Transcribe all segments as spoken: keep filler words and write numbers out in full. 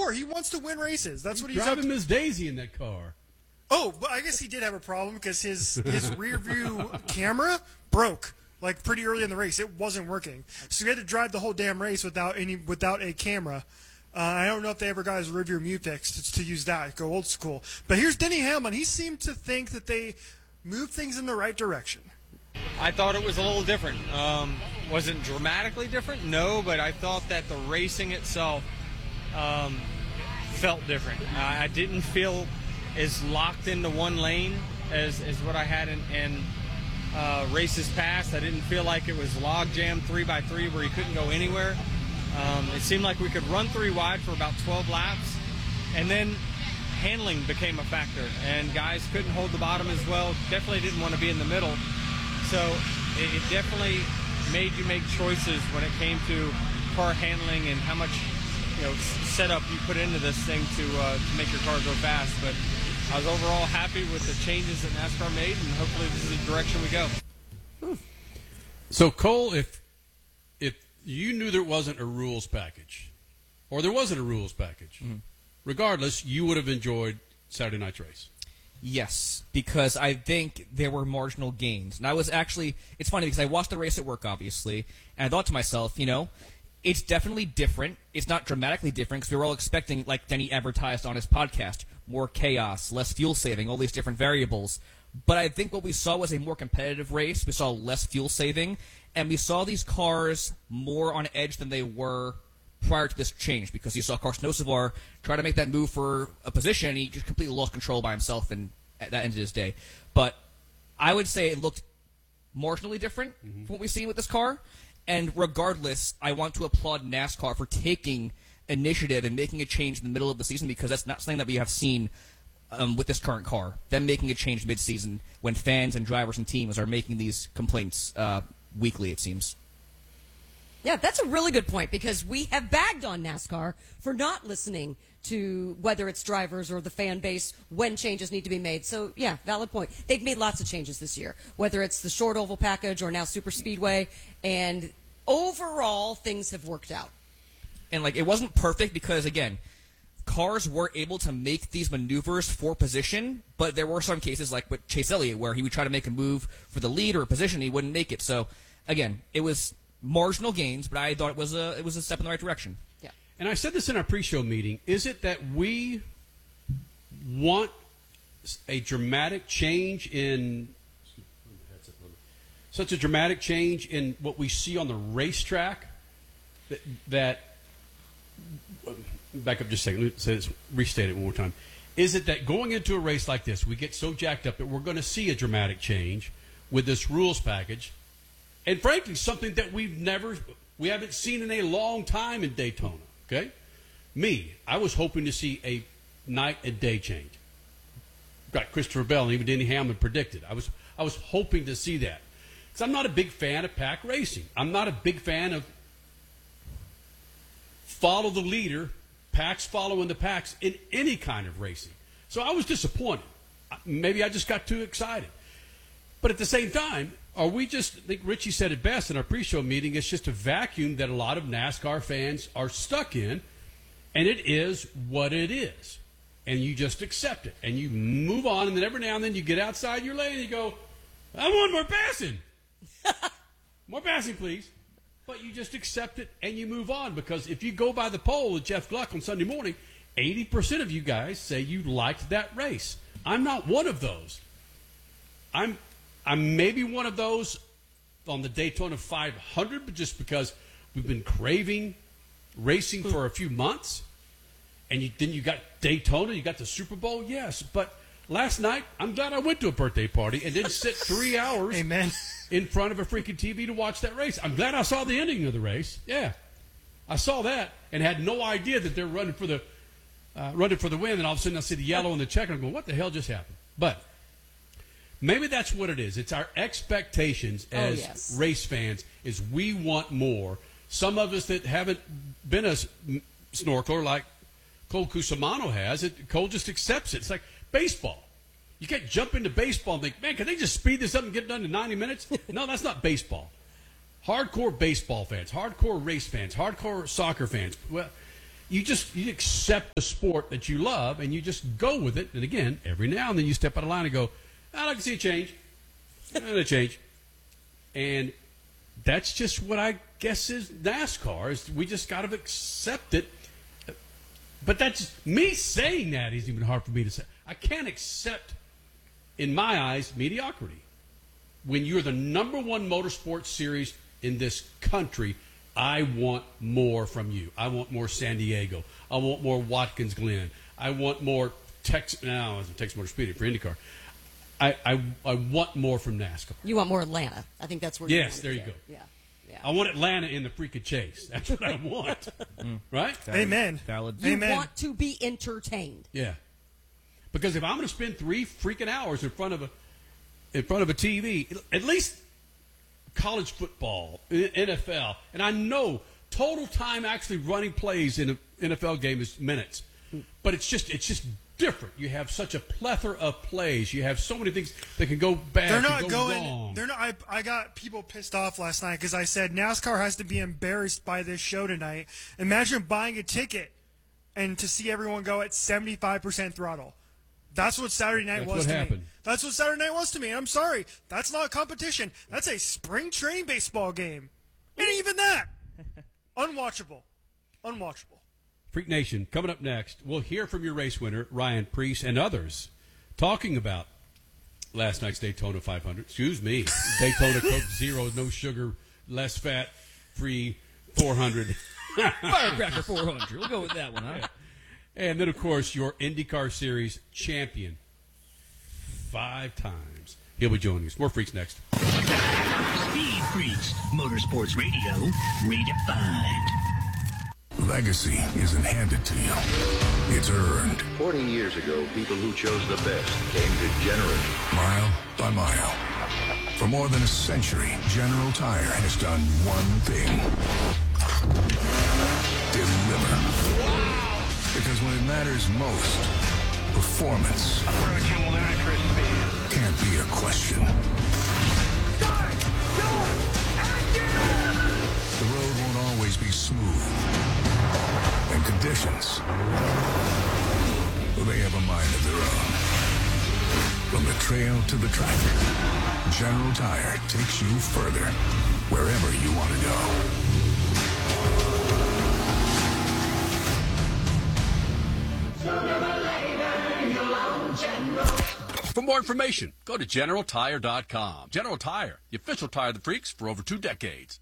for. He wants to win races. That's what he's driving up Miss Daisy in that car. Oh, but I guess he did have a problem because his his rear view camera broke like pretty early in the race. It wasn't working, so he had to drive the whole damn race without any without a camera. Uh, I don't know if they ever got his rear view mute fixed to, to use that, go old school. But here's Denny Hamlin. He seemed to think that they moved things in the right direction. I thought it was a little different. Um, wasn't dramatically different, no, but I thought that the racing itself um, felt different. I, I didn't feel as locked into one lane as, as what I had in, in uh, races past. I didn't feel like it was log jam three by three where you couldn't go anywhere. Um, it seemed like we could run three wide for about twelve laps, and then handling became a factor, and guys couldn't hold the bottom as well. Definitely didn't want to be in the middle. So it, it definitely made you make choices when it came to car handling and how much, you know, setup you put into this thing to uh, to make your car go fast. But I was overall happy with the changes that NASCAR made, and hopefully this is the direction we go. So Cole, if if you knew there wasn't a rules package, or there wasn't a rules package, mm-hmm. regardless, you would have enjoyed Saturday night's race. Yes, because I think there were marginal gains. And I was actually, it's funny because I watched the race at work, obviously, and I thought to myself, you know, it's definitely different. It's not dramatically different because we were all expecting, like Denny advertised on his podcast, more chaos, less fuel saving, all these different variables. But I think what we saw was a more competitive race. We saw less fuel saving, and we saw these cars more on edge than they were prior to this change, because you saw Carson Hocevar try to make that move for a position, and he just completely lost control by himself, and at that ended his day. But I would say it looked marginally different mm-hmm. from what we've seen with this car, and regardless, I want to applaud NASCAR for taking initiative and making a change in the middle of the season, because that's not something that we have seen um, with this current car. Them making a change mid-season when fans and drivers and teams are making these complaints uh, weekly, it seems. Yeah, that's a really good point, because we have bagged on NASCAR for not listening to whether it's drivers or the fan base when changes need to be made. So, yeah, valid point. They've made lots of changes this year, whether it's the short oval package or now super speedway, and overall things have worked out. And, like, it wasn't perfect because, again, cars were able to make these maneuvers for position, but there were some cases like with Chase Elliott where he would try to make a move for the lead or a position, he wouldn't make it. So, again, it was marginal gains, but I thought it was a it was a step in the right direction. Yeah. And I said this in our pre-show meeting. Is it that we want a dramatic change in such a dramatic change in what we see on the racetrack that, that back up just a second, let's restate it one more time. Is it that going into a race like this, we get so jacked up that we're going to see a dramatic change with this rules package? And frankly, something that we've never, we haven't seen in a long time in Daytona, okay? Me, I was hoping to see a night and day change. Got Christopher Bell and even Denny Hamlin predicted. I was, I was hoping to see that. Because I'm not a big fan of pack racing. I'm not a big fan of follow the leader, packs following the packs in any kind of racing. So I was disappointed. Maybe I just got too excited. But at the same time, are we just, I think Richie said it best in our pre-show meeting, it's just a vacuum that a lot of NASCAR fans are stuck in, and it is what it is. And you just accept it, and you move on, and then every now and then you get outside your lane and you go, I want more passing. More passing, please. But you just accept it and you move on, because if you go by the poll with Jeff Gluck on Sunday morning, eighty percent of you guys say you liked that race. I'm not one of those. I'm I'm maybe one of those on the Daytona five hundred, but just because we've been craving racing for a few months, and you, then you got Daytona, you got the Super Bowl, yes. But last night, I'm glad I went to a birthday party and didn't sit three hours Amen. in front of a freaking T V to watch that race. I'm glad I saw the ending of the race. Yeah, I saw that and had no idea that they're running for the uh, running for the win. And all of a sudden, I see the yellow and the checker. I'm going, what the hell just happened? But maybe that's what it is. It's our expectations as oh, yes. race fans is we want more. Some of us that haven't been a snorkeler like Cole Cusimano has, it, Cole just accepts it. It's like baseball. You can't jump into baseball and think, man, can they just speed this up and get it done in ninety minutes? No, that's not baseball. Hardcore baseball fans, hardcore race fans, hardcore soccer fans. Well, you just you accept the sport that you love and you just go with it. And again, every now and then you step out of line and go, I'd like to see a change. And a change. And that's just what I guess is NASCAR. Is we just got to accept it. But that's me saying that is even hard for me to say. I can't accept, in my eyes, mediocrity. When you're the number one motorsports series in this country, I want more from you. I want more San Diego. I want more Watkins Glen. I want more Texas. Now, as a Texas Motor Speedway for IndyCar. I, I I want more from NASCAR. You want more Atlanta. I think that's where you Yes, want there it you there. go. Yeah. Yeah. I want Atlanta in the freaking chase. That's what I want. Right? Amen. Valid. You Amen. want to be entertained. Yeah. Because if I'm going to spend three freaking hours in front of a in front of a T V, at least college football, N F L, and I know total time actually running plays in an N F L game is minutes, but it's just it's just different. You have such a plethora of plays. You have so many things that can go bad. They're can not go going. wrong. They're not. I, I got people pissed off last night because I said NASCAR has to be embarrassed by this show tonight. Imagine buying a ticket and to see everyone go at seventy-five percent throttle. That's what Saturday night That's was what to happened. me. That's what Saturday night was to me. I'm sorry. That's not competition. That's a spring training baseball game. And even that, unwatchable. Unwatchable. Freak Nation, coming up next, we'll hear from your race winner, Ryan Preece, and others talking about last night's Daytona five hundred. Excuse me. Daytona Coke Zero, no sugar, less fat, free four hundred. Firecracker four hundred. We'll go with that one, huh? And then, of course, your IndyCar Series champion five times. He'll be joining us. More Freaks next. Speed Freaks, Motorsports Radio, redefined. Legacy isn't handed to you. It's earned. Forty years ago, people who chose the best came to General. Mile by mile. For more than a century, General Tire has done one thing. Deliver. Wow! Because when it matters most, performance can't be a question. Start! Go! Action! The road won't always be smooth. And conditions, well, they have a mind of their own. From the trail to the track, General Tire takes you further, wherever you want to go. For more information, go to general tire dot com. General Tire, the official tire of the freaks for over two decades.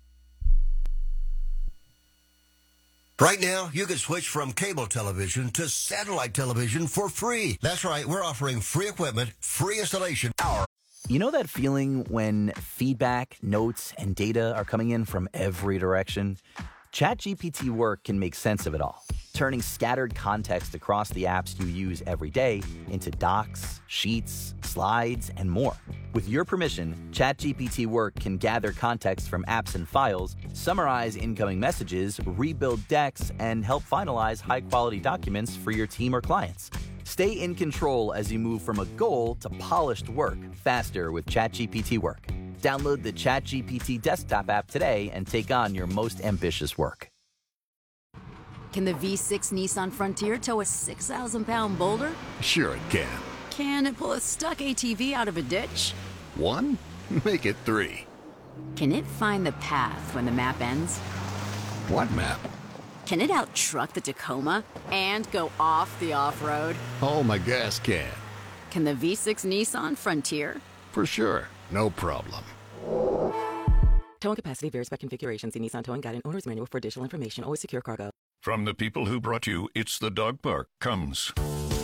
Right now, you can switch from cable television to satellite television for free. That's right, we're offering free equipment, free installation. You know that feeling when feedback, notes, and data are coming in from every direction? ChatGPT Work can make sense of it all, turning scattered context across the apps you use every day into docs, sheets, slides, and more. With your permission, ChatGPT Work can gather context from apps and files, summarize incoming messages, rebuild decks, and help finalize high-quality documents for your team or clients. Stay in control as you move from a goal to polished work faster with ChatGPT Work. Download the ChatGPT desktop app today and take on your most ambitious work. Can the V six Nissan Frontier tow a six thousand pound boulder? Sure it can. Can it pull a stuck A T V out of a ditch? One? Make it three. Can it find the path when the map ends? What map? Can it out-truck the Tacoma and go off the off-road? Oh, my gas can. Can the V six Nissan Frontier? For sure. No problem. Towing capacity varies by configuration. See Nissan Towing Guide and Owner's Manual for additional information. Always secure cargo. From the people who brought you It's the Dog Park comes